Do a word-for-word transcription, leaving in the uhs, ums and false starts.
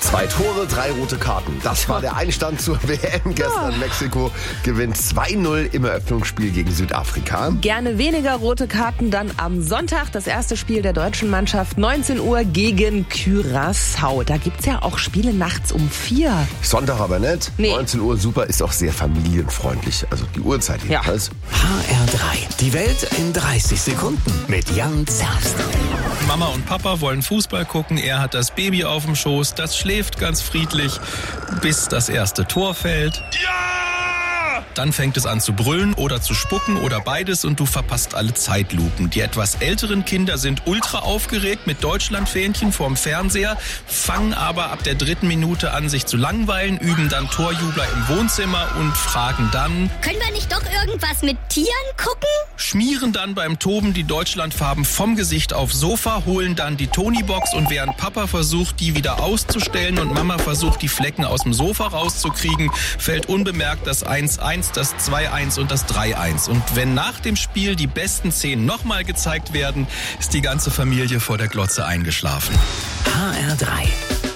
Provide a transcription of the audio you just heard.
Zwei Tore, drei rote Karten. Das war der Einstand zur W M gestern. Mexiko gewinnt zwei null im Eröffnungsspiel gegen Südafrika. Gerne weniger rote Karten dann am Sonntag. Das erste Spiel der deutschen Mannschaft, neunzehn Uhr gegen Curaçao. Da gibt's ja auch Spiele nachts um vier. Sonntag aber nicht. Nee. neunzehn Uhr, super, ist auch sehr familienfreundlich. Also die Uhrzeit jedenfalls. Ja. H R drei. Die Welt in dreißig Sekunden mit Jan Zerbst. Mama und Papa wollen Fußball gucken. Er hat das Baby auf dem Schoß. Das schläft ganz friedlich, bis das erste Tor fällt. Ja! Dann fängt es an zu brüllen oder zu spucken oder beides und du verpasst alle Zeitlupen. Die etwas älteren Kinder sind ultra aufgeregt mit Deutschlandfähnchen vorm Fernseher, fangen aber ab der dritten Minute an, sich zu langweilen, üben dann Torjubler im Wohnzimmer und fragen dann: Können wir nicht doch irgendwas mit Tieren gucken? Schmieren dann beim Toben die Deutschlandfarben vom Gesicht aufs Sofa, holen dann die Tonybox und während Papa versucht, die wieder auszustellen und Mama versucht, die Flecken aus dem Sofa rauszukriegen, fällt unbemerkt das eins eins, das zwei eins und das drei eins. Und wenn nach dem Spiel die besten Szenen nochmal gezeigt werden, ist die ganze Familie vor der Glotze eingeschlafen. H R drei.